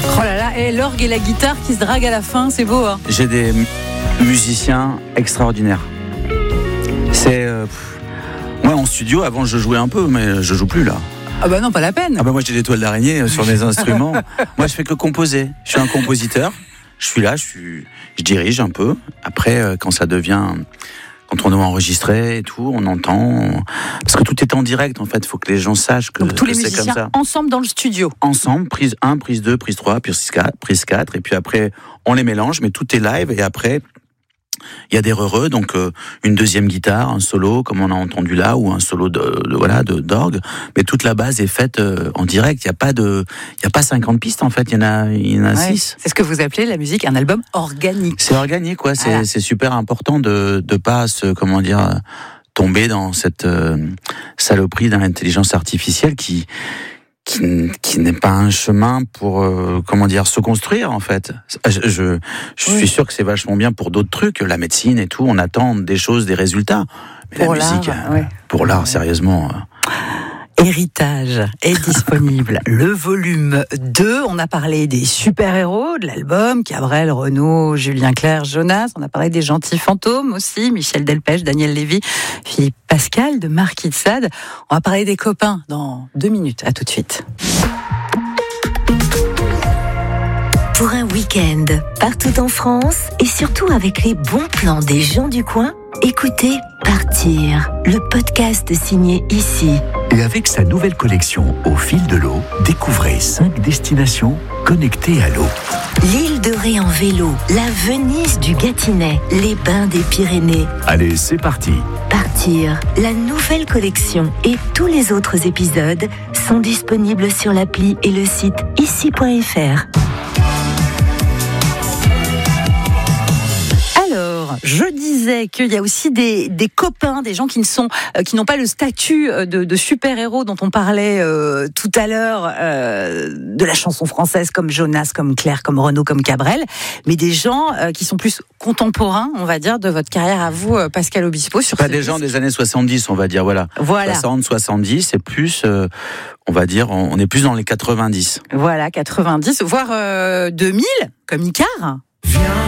Oh là là, et l'orgue et la guitare qui se draguent à la fin, c'est beau, hein. J'ai des musiciens extraordinaires. C'est... Moi, en studio, avant, je jouais un peu, mais je joue plus, là. Ah bah non, pas la peine. Ah bah moi, j'ai des toiles d'araignée sur mes instruments. Moi, je fais que composer. Je suis un compositeur. Je suis là, je dirige un peu. Après, quand ça devient... Quand on doit enregistrer et tout, on entend... Parce que tout est en direct, en fait. Il faut que les gens sachent que, donc, tous les c'est musiciens comme ça. ensemble dans le studio. Ensemble, prise 1, prise 2, prise 3, prise 4. Et puis après, on les mélange, mais tout est live. Et après... Il y a des heureux, donc une deuxième guitare, un solo comme on a entendu là, ou un solo d'orgue, mais toute la base est faite en direct. Il y a pas 50 pistes en fait, il y en a 6. C'est ce que vous appelez la musique un album organique. C'est organique, quoi. Voilà. C'est super important de pas tomber dans cette saloperie de l'intelligence artificielle qui n'est pas un chemin pour se construire en fait. Je suis sûr que c'est vachement bien pour d'autres trucs, la médecine et tout, on attend des choses, des résultats. Mais pour la musique, pour l'art, sérieusement. Héritage est disponible. Le volume 2, on a parlé des super-héros de l'album, Cabrel, Renaud, Julien Clerc, Jonas. On a parlé des gentils fantômes aussi, Michel Delpech, Daniel Lévy, Philippe Pascal, de Marquis de Sade. On va parler des copains dans 2 minutes. À tout de suite. Pour un week-end, partout en France et surtout avec les bons plans des gens du coin, écoutez Partir, le podcast signé Ici. Et avec sa nouvelle collection Au fil de l'eau, découvrez 5 destinations connectées à l'eau. L'île de Ré en vélo, la Venise du Gâtinais, les bains des Pyrénées. Allez, c'est parti. Partir, la nouvelle collection et tous les autres épisodes sont disponibles sur l'appli et le site ici.fr. Je disais qu'il y a aussi des copains, des gens qui n'ont pas le statut de super-héros dont on parlait tout à l'heure de la chanson française, comme Jonas, comme Claire, comme Renaud, comme Cabrel, mais des gens qui sont plus contemporains, on va dire, de votre carrière à vous, Pascal Obispo. Pas des gens des années 70, on va dire, voilà. 60, 70, c'est plus, on va dire, on est plus dans les 90. Voilà, 90, voire 2000, comme Icare.